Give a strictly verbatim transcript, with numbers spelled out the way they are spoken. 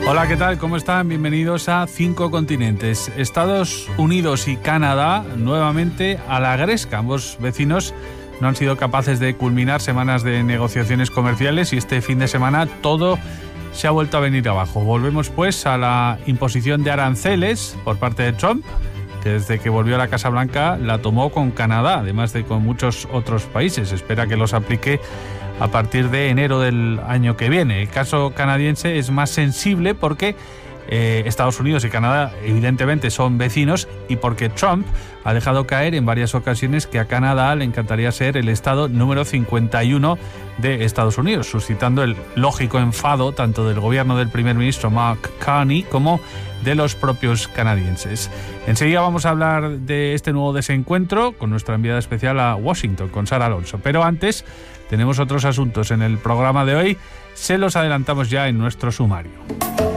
Hola, ¿qué tal? ¿Cómo están? Bienvenidos a Cinco Continentes. Estados Unidos y Canadá nuevamente a la gresca. Ambos vecinos no han sido capaces de culminar semanas de negociaciones comerciales y este fin de semana todo se ha vuelto a venir abajo. Volvemos pues a la imposición de aranceles por parte de Trump, que desde que volvió a la Casa Blanca la tomó con Canadá, además de con muchos otros países. Espera que los aplique a partir de enero del año que viene. El caso canadiense es más sensible porque eh, Estados Unidos y Canadá evidentemente son vecinos y porque Trump ha dejado caer en varias ocasiones que a Canadá le encantaría ser el estado número cincuenta y uno de Estados Unidos, suscitando el lógico enfado tanto del gobierno del primer ministro Mark Carney como de los propios canadienses. Enseguida vamos a hablar de este nuevo desencuentro con nuestra enviada especial a Washington, con Sara Alonso. Pero antes tenemos otros asuntos en el programa de hoy, se los adelantamos ya en nuestro sumario.